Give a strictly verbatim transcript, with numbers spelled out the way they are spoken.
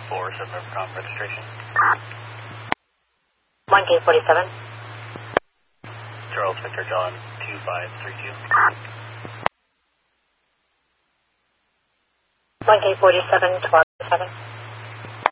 for SubRiverCom registration. one K forty-seven. Charles Victor John two five three two. one K forty-seven, twelve seven.